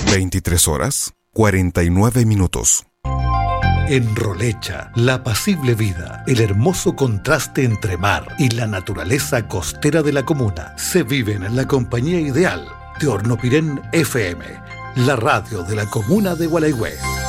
23 horas, 49 minutos. En Rolecha, la apacible vida, el hermoso contraste entre mar y la naturaleza costera de la comuna se viven en la compañía ideal de Hornopirén FM, la radio de la comuna de Gualeguay.